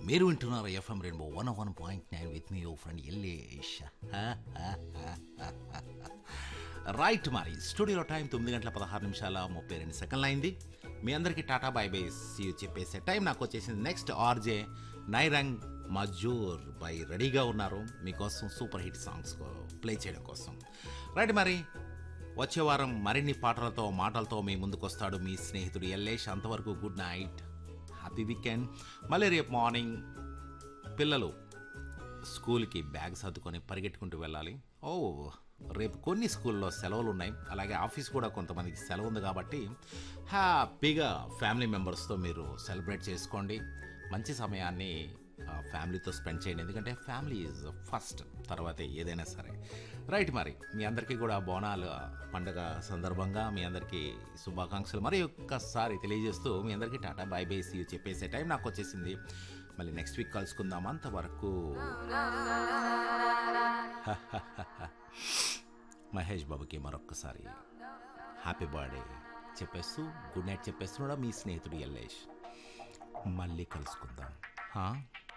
మీరు వింటున్నారు FM rainbow 101.9 with me your friend Yellesh. Right, మరి స్టూడియోలో టైం 9:16 అయింది. మీ అందరికీ tata bye bye see you చెప్పేసే time నాకు వచ్చేసింది. నెక్స్ట్ ఆర్జే నైరంగ్ మజూర్ బై రెడీగా ఉన్నారు మీకోసం సూపర్ హిట్ సాంగ్స్ ప్లే చేయడం కోసం. రైట్, మరి వచ్చే వారం మరిన్ని పాటలతో మాటలతో మీ ముందుకు వస్తాడు మీ స్నేహితుడు ఎల్లేష్. అంతవరకు గుడ్ నైట్, హ్యాపీ వీకెండ్. మళ్ళీ రేపు మార్నింగ్ పిల్లలు స్కూల్కి బ్యాగ్ సర్దుకొని పరిగెట్టుకుంటూ వెళ్ళాలి. రేపు కొన్ని స్కూల్లో సెలవులు ఉన్నాయి, అలాగే ఆఫీస్ కూడా కొంతమందికి సెలవు ఉంది. కాబట్టి హ్యాపీగా ఫ్యామిలీ మెంబర్స్తో మీరు సెలబ్రేట్ చేసుకోండి. మంచి సమయాన్ని ఫ్యామిలీతో స్పెండ్ చేయండి, ఎందుకంటే ఫ్యామిలీ ఈజ్ ఫస్ట్, తర్వాత ఏదైనా సరే. రైట్, మరి మీ అందరికీ కూడా బోనాల పండుగ సందర్భంగా మీ అందరికీ శుభాకాంక్షలు మరి ఒక్కసారి తెలియజేస్తూ మీ అందరికీ tata bye bye see you చెప్పేసే time నాకు వచ్చేసింది. మళ్ళీ నెక్స్ట్ వీక్ కలుసుకుందాం. అంతవరకు మహేష్ బాబుకి మరొక్కసారి హ్యాపీ బర్త్డే చెప్పేస్తూ గుడ్ నైట్ చెప్పేస్తున్నాడు మీ స్నేహితుడు ఎల్లేష్. మళ్ళీ కలుసుకుందాం.